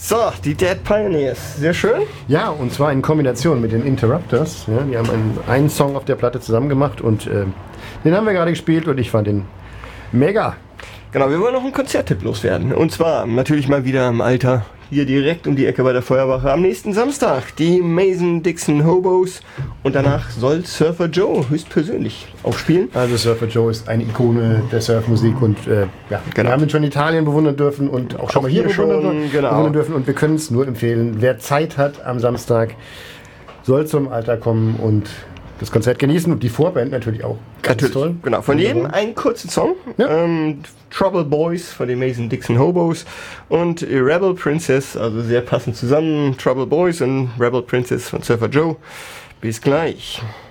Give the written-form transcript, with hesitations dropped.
So, die Dead Pioneers. Sehr schön. Ja, und zwar in Kombination mit den Interrupters. Ja, die haben einen Song auf der Platte zusammen gemacht und den haben wir gerade gespielt und ich fand den mega. Genau, wir wollen noch einen Konzerttipp loswerden. Und zwar natürlich mal wieder im Alter, hier direkt um die Ecke bei der Feuerwache. Am nächsten Samstag die Mason-Dixon Hobos und danach soll Surfer Joe höchstpersönlich aufspielen. Also Surfer Joe ist eine Ikone der Surfmusik und wir haben ihn schon in Italien bewundern dürfen und auch schon mal hier bewundern dürfen und wir können es nur empfehlen. Wer Zeit hat am Samstag, soll zum Alter kommen und das Konzert genießen und die Vorband natürlich auch. Ganz toll. Genau, von jedem einen kurzen Song. Ja. Trouble Boys von den Mason-Dixon Hobos und Rebel Princess, also sehr passend zusammen. Trouble Boys und Rebel Princess von Surfer Joe. Bis gleich.